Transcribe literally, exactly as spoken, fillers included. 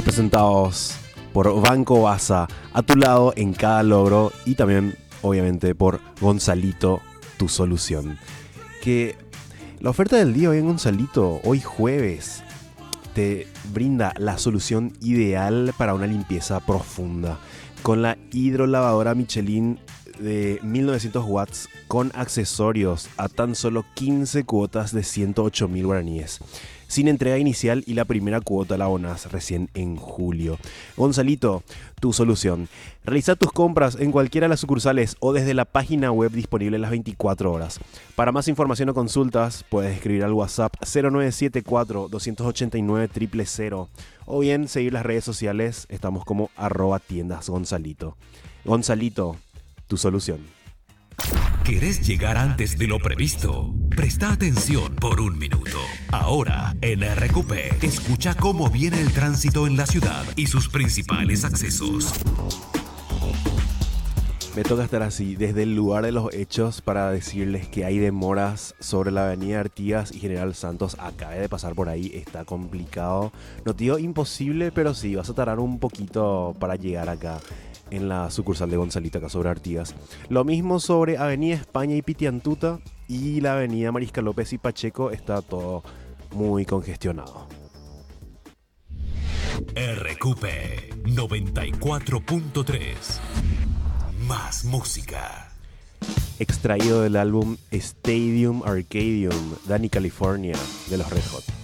Presentados por Banco Baza, a tu lado en cada logro, y también, obviamente, por Gonzalito, tu solución. Que la oferta del día hoy en Gonzalito, hoy jueves, te brinda la solución ideal para una limpieza profunda. Con la hidrolavadora Michelin de mil novecientos watts con accesorios a tan solo quince cuotas de ciento ocho mil guaraníes. Sin entrega inicial y la primera cuota la abonás recién en julio. Gonzalito, tu solución. Realiza tus compras en cualquiera de las sucursales o desde la página web disponible las veinticuatro horas. Para más información o consultas, puedes escribir al WhatsApp cero nueve siete cuatro, dos ocho nueve, cero cero cero o bien seguir las redes sociales. Estamos como arroba tiendas Gonzalito. Gonzalito, tu solución. ¿Querés llegar antes de lo previsto? Presta atención por un minuto. Ahora, en R Q P, escucha cómo viene el tránsito en la ciudad y sus principales accesos. Me toca estar así, desde el lugar de los hechos, para decirles que hay demoras sobre la avenida Artigas y General Santos. Acabé de pasar por ahí, está complicado. No te digo imposible, pero sí, vas a tardar un poquito para llegar acá en la sucursal de Gonzalito, acá sobre Artigas. Lo mismo sobre Avenida España y Pitiantuta, y la Avenida Mariscal López y Pacheco, está todo muy congestionado. R Q P noventa y cuatro punto tres. Más música. Extraído del álbum Stadium Arcadium, Danny California, de los Red Hot.